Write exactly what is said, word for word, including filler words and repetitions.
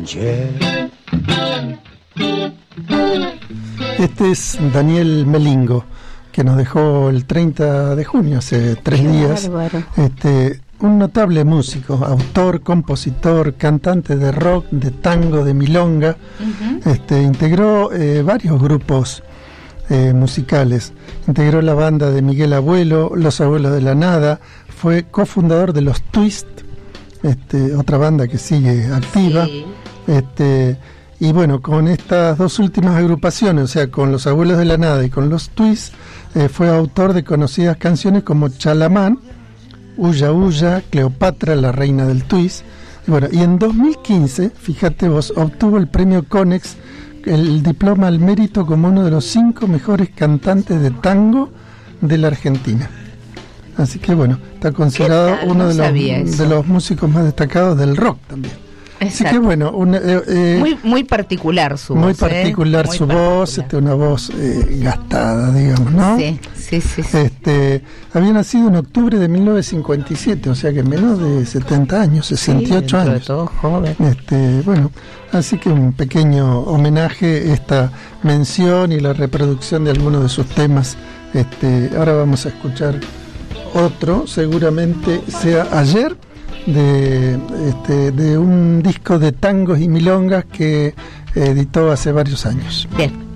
Tangier. Este es Daniel Melingo, que nos dejó el treinta de junio, hace tres días. Este, un notable músico, autor, compositor, cantante de rock, de tango, de milonga. Uh-huh. Este, integró eh, varios grupos eh, musicales. Integró la banda de Miguel Abuelo, Los Abuelos de la Nada. Fue cofundador de los Twist, este, otra banda que sigue activa. Sí. Este, y bueno, con estas dos últimas agrupaciones, o sea, con Los Abuelos de la Nada y con los Twist, eh, fue autor de conocidas canciones como Chalamán, Huya Huya, Cleopatra, la reina del twist. Y bueno, y en dos mil quince, fíjate vos, obtuvo el premio Conex, el diploma al mérito como uno de los cinco mejores cantantes de tango de la Argentina. Así que bueno, está considerado uno de los, de los músicos más destacados del rock también. Exacto. Así que bueno, una, eh, eh, muy muy particular su muy voz. Particular eh? su muy voz, particular. Este, una voz eh, gastada, digamos, ¿no? Sí, sí, sí, sí. Este, había nacido en octubre de mil novecientos cincuenta y siete, o sea que menos de setenta años, sesenta y ocho sí, años. Todo joven. Este, bueno, así que un pequeño homenaje, esta mención y la reproducción de algunos de sus temas. Este, ahora vamos a escuchar otro, seguramente sea Ayer, de este de un disco de tangos y milongas que editó hace varios años. Bien.